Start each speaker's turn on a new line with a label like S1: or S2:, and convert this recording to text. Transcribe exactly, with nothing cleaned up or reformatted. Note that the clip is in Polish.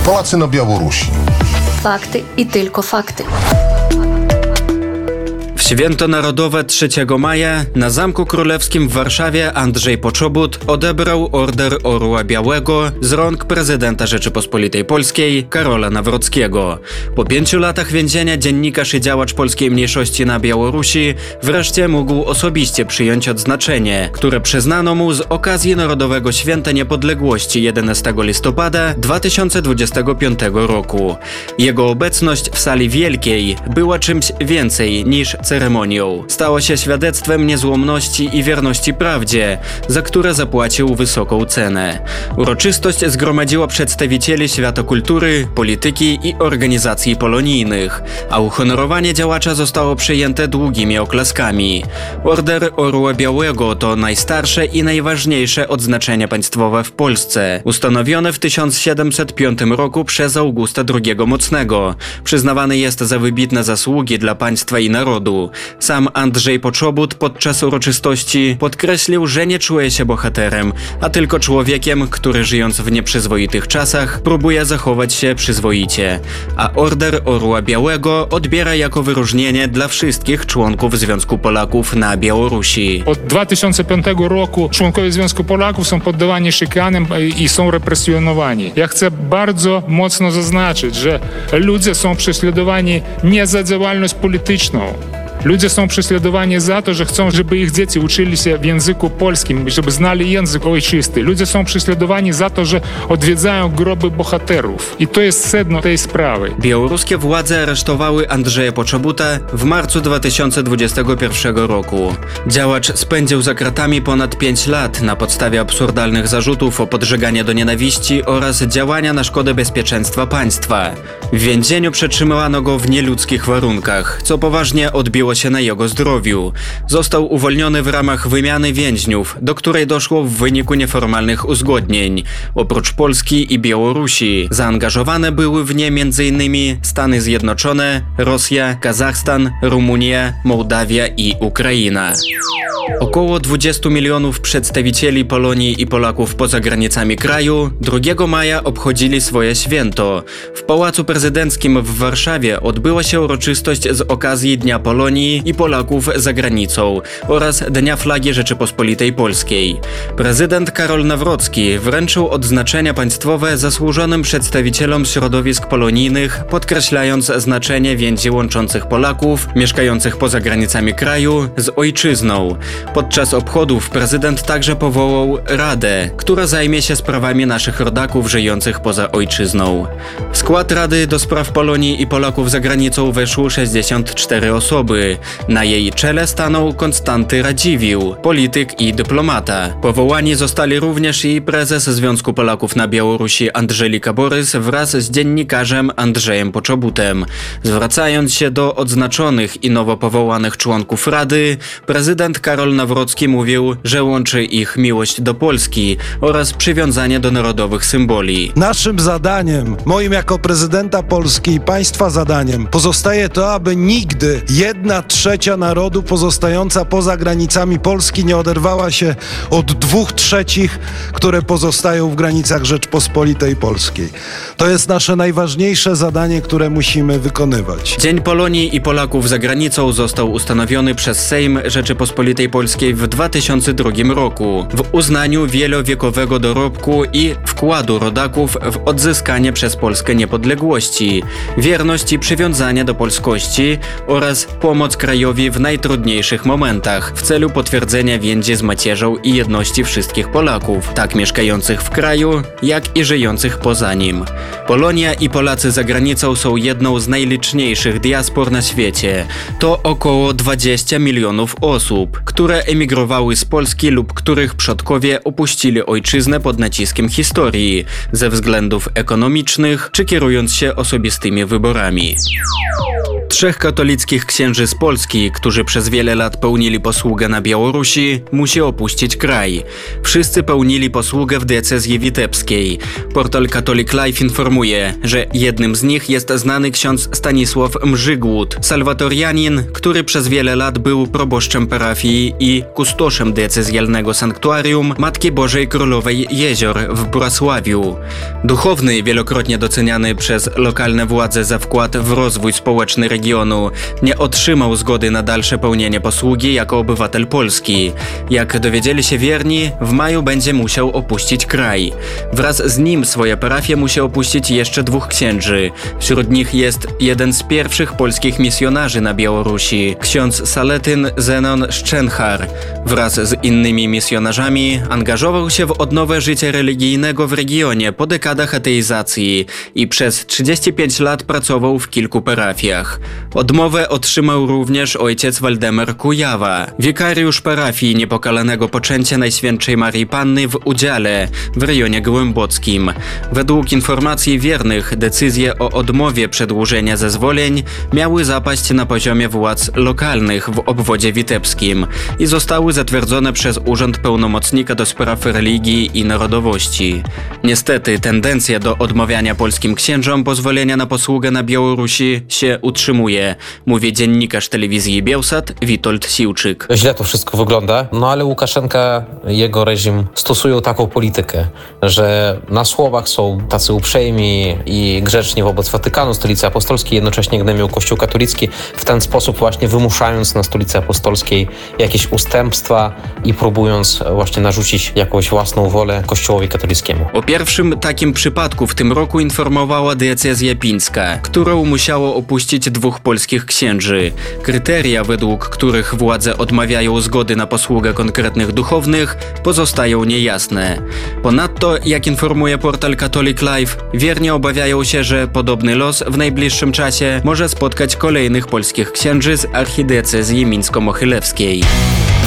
S1: Polacy na Białorusi.
S2: Fakty i tylko fakty.
S3: W święto narodowe trzeciego maja na Zamku Królewskim w Warszawie Andrzej Poczobut odebrał Order Orła Białego z rąk prezydenta Rzeczypospolitej Polskiej Karola Nawrockiego. Po pięciu latach więzienia dziennikarz i działacz polskiej mniejszości na Białorusi wreszcie mógł osobiście przyjąć odznaczenie, które przyznano mu z okazji Narodowego Święta Niepodległości jedenastego listopada dwa tysiące dwudziestego piątego roku. Jego obecność w sali wielkiej była czymś więcej niż ceremonią. Stało się świadectwem niezłomności i wierności prawdzie, za które zapłacił wysoką cenę. Uroczystość zgromadziła przedstawicieli świata kultury, polityki i organizacji polonijnych, a uhonorowanie działacza zostało przyjęte długimi oklaskami. Order Orła Białego to najstarsze i najważniejsze odznaczenie państwowe w Polsce, ustanowione w tysiąc siedemset piątym roku przez Augusta drugiego Mocnego. Przyznawany jest za wybitne zasługi dla państwa i narodu. Sam Andrzej Poczobut podczas uroczystości podkreślił, że nie czuje się bohaterem, a tylko człowiekiem, który żyjąc w nieprzyzwoitych czasach próbuje zachować się przyzwoicie. A Order Orła Białego odbiera jako wyróżnienie dla wszystkich członków Związku Polaków na Białorusi.
S4: Od dwa tysiące piątego roku członkowie Związku Polaków są poddawani szykanom i są represjonowani. Ja chcę bardzo mocno zaznaczyć, że ludzie są prześladowani nie za działalność polityczną. Ludzie są prześladowani za to, że chcą, żeby ich dzieci uczyli się w języku polskim, żeby znali język ojczysty. Ludzie są prześladowani za to, że odwiedzają groby bohaterów. I to jest sedno tej sprawy.
S3: Białoruskie władze aresztowały Andrzeja Poczobuta w marcu dwa tysiące dwudziestego pierwszego roku. Działacz spędził za kratami ponad pięć lat na podstawie absurdalnych zarzutów o podżeganie do nienawiści oraz działania na szkodę bezpieczeństwa państwa. W więzieniu przetrzymywano go w nieludzkich warunkach, co poważnie odbiło się na jego zdrowiu. Został uwolniony w ramach wymiany więźniów, do której doszło w wyniku nieformalnych uzgodnień. Oprócz Polski i Białorusi zaangażowane były w nie między innymi Stany Zjednoczone, Rosja, Kazachstan, Rumunia, Mołdawia i Ukraina. Około dwudziestu milionów przedstawicieli Polonii i Polaków poza granicami kraju drugiego maja obchodzili swoje święto. W Pałacu Prezydenckim w Warszawie odbyła się uroczystość z okazji Dnia Polonii i Polaków za granicą oraz Dnia Flagi Rzeczypospolitej Polskiej. Prezydent Karol Nawrocki wręczył odznaczenia państwowe zasłużonym przedstawicielom środowisk polonijnych, podkreślając znaczenie więzi łączących Polaków mieszkających poza granicami kraju z ojczyzną. Podczas obchodów prezydent także powołał Radę, która zajmie się sprawami naszych rodaków żyjących poza ojczyzną. W skład Rady do spraw Polonii i Polaków za granicą weszło sześćdziesiąt cztery osoby. Na jej czele stanął Konstanty Radziwiłł, polityk i dyplomata. Powołani zostali również i prezes Związku Polaków na Białorusi Andżelika Borys wraz z dziennikarzem Andrzejem Poczobutem. Zwracając się do odznaczonych i nowo powołanych członków Rady, prezydent Karol Nawrocki mówił, że łączy ich miłość do Polski oraz przywiązanie do narodowych symboli.
S5: Naszym zadaniem, moim jako prezydenta Polski i państwa zadaniem, pozostaje to, aby nigdy jedna trzecia narodu pozostająca poza granicami Polski nie oderwała się od dwóch trzecich, które pozostają w granicach Rzeczpospolitej Polskiej. To jest nasze najważniejsze zadanie, które musimy wykonywać.
S3: Dzień Polonii i Polaków za granicą został ustanowiony przez Sejm Rzeczypospolitej Polskiej w dwa tysiące drugim roku w uznaniu wielowiekowego dorobku i wkładu rodaków w odzyskanie przez Polskę niepodległości, wierność i przywiązanie do polskości oraz pomoc krajowi w najtrudniejszych momentach w celu potwierdzenia więzi z macierzą i jedności wszystkich Polaków, tak mieszkających w kraju, jak i żyjących poza nim. Polonia i Polacy za granicą są jedną z najliczniejszych diaspor na świecie. To około dwadzieścia milionów osób, które emigrowały z Polski lub których przodkowie opuścili ojczyznę pod naciskiem historii, ze względów ekonomicznych czy kierując się osobistymi wyborami. Trzech katolickich księży z Polski, którzy przez wiele lat pełnili posługę na Białorusi, musi opuścić kraj. Wszyscy pełnili posługę w diecezji witebskiej. Portal Catholic Life informuje, że jednym z nich jest znany ksiądz Stanisław Mrzygłód, salwatorianin, który przez wiele lat był proboszczem parafii i kustoszem diecezjalnego sanktuarium Matki Bożej Królowej Jezior w Brasławiu. Duchowny, wielokrotnie doceniany przez lokalne władze za wkład w rozwój społeczny regionu, nie otrzymał zgody na dalsze pełnienie posługi jako obywatel Polski. Jak dowiedzieli się wierni, w maju będzie musiał opuścić kraj. Wraz z nim swoje parafie musi opuścić jeszcze dwóch księży. Wśród nich jest jeden z pierwszych polskich misjonarzy na Białorusi, ksiądz Saletyn Zenon Szczęchar. Wraz z innymi misjonarzami angażował się w odnowę życia religijnego w regionie po dekadach ateizacji i przez trzydzieści pięć lat pracował w kilku parafiach. Odmowę otrzymał również ojciec Waldemar Kujawa, wikariusz parafii Niepokalanego Poczęcia Najświętszej Marii Panny w Udziale w rejonie głębockim. Według informacji wiernych decyzje o odmowie przedłużenia zezwoleń miały zapaść na poziomie władz lokalnych w obwodzie witebskim i zostały zatwierdzone przez Urząd Pełnomocnika do Spraw Religii i Narodowości. Niestety tendencja do odmawiania polskim księżom pozwolenia na posługę na Białorusi się utrzymuje, mówi dziennikarz telewizji Bielsat Witold Siłczyk.
S1: Źle to wszystko wygląda, no ale Łukaszenka, jego reżim stosują taką politykę, że na słowach są tacy uprzejmi i grzeczni wobec Watykanu, Stolicy Apostolskiej, jednocześnie gnębią Kościół katolicki, w ten sposób właśnie wymuszając na Stolicy Apostolskiej jakieś ustępstwa i próbując właśnie narzucić jakąś własną wolę Kościołowi katolickiemu.
S3: O pierwszym takim przypadku w tym roku informowała diecezja pińska, którą musiało opuścić dwóch polskich księży. Kryteria, według których władze odmawiają zgody na posługę konkretnych duchownych, pozostają niejasne. Ponadto, jak informuje portal Catholic Life, wierni obawiają się, że podobny los w najbliższym czasie może spotkać kolejnych polskich księży z archidiecezji mińsko-mochylewskiej.